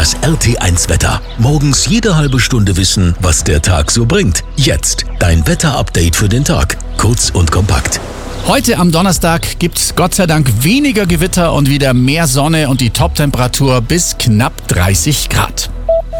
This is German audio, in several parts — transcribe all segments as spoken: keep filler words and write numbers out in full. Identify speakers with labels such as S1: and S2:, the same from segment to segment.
S1: Das R T eins Wetter. Morgens jede halbe Stunde wissen, was der Tag so bringt. Jetzt dein Wetter-Update für den Tag. Kurz und kompakt.
S2: Heute am Donnerstag gibt's Gott sei Dank weniger Gewitter und wieder mehr Sonne und die Toptemperatur bis knapp dreißig Grad.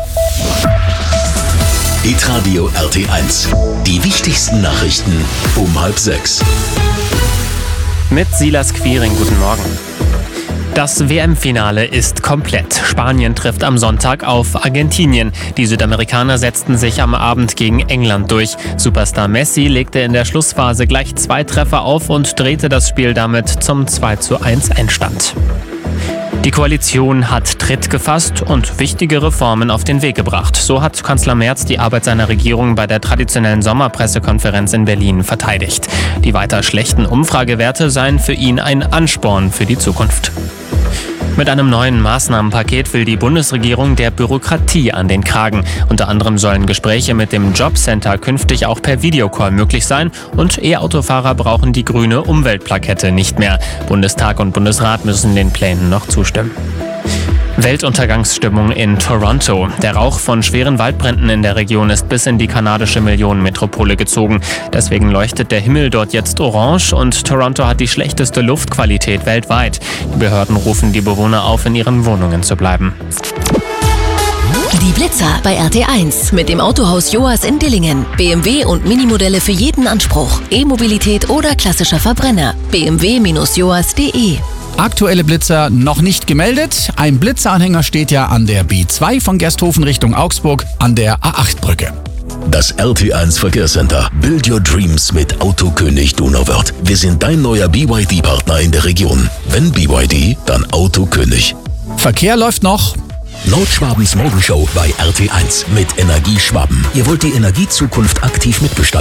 S1: Hitradio R T eins. Die wichtigsten Nachrichten um halb sechs.
S3: Mit Silas Quiring, guten Morgen. Das W M-Finale ist komplett. Spanien trifft am Sonntag auf Argentinien. Die Südamerikaner setzten sich am Abend gegen England durch. Superstar Messi legte in der Schlussphase gleich zwei Treffer auf und drehte das Spiel damit zum zwei zu eins Endstand. Die Koalition hat Tritt gefasst und wichtige Reformen auf den Weg gebracht. So hat Kanzler Merz die Arbeit seiner Regierung bei der traditionellen Sommerpressekonferenz in Berlin verteidigt. Die weiter schlechten Umfragewerte seien für ihn ein Ansporn für die Zukunft. Mit einem neuen Maßnahmenpaket will die Bundesregierung der Bürokratie an den Kragen. Unter anderem sollen Gespräche mit dem Jobcenter künftig auch per Videocall möglich sein und E-Autofahrer brauchen die grüne Umweltplakette nicht mehr. Bundestag und Bundesrat müssen den Plänen noch zustimmen. Weltuntergangsstimmung in Toronto. Der Rauch von schweren Waldbränden in der Region ist bis in die kanadische Millionenmetropole gezogen. Deswegen leuchtet der Himmel dort jetzt orange und Toronto hat die schlechteste Luftqualität weltweit. Die Behörden rufen die Bewohner auf, in ihren Wohnungen zu bleiben.
S4: Die Blitzer bei R T eins mit dem Autohaus Joas in Dillingen. B M W und Minimodelle für jeden Anspruch. E-Mobilität oder klassischer Verbrenner. b m w Bindestrich joas punkt de.
S2: Aktuelle Blitzer noch nicht gemeldet. Ein Blitzeranhänger steht ja an der B zwei von Gersthofen Richtung Augsburg an der A acht Brücke.
S1: Das R T eins Verkehrscenter. Build your dreams mit Autokönig Donauwörth. Wir sind dein neuer B Y D-Partner in der Region. Wenn B Y D, dann Autokönig.
S2: Verkehr läuft noch.
S1: Nordschwabens Morgenshow bei R T eins mit Energie Schwaben. Ihr wollt die Energiezukunft aktiv mitgestalten.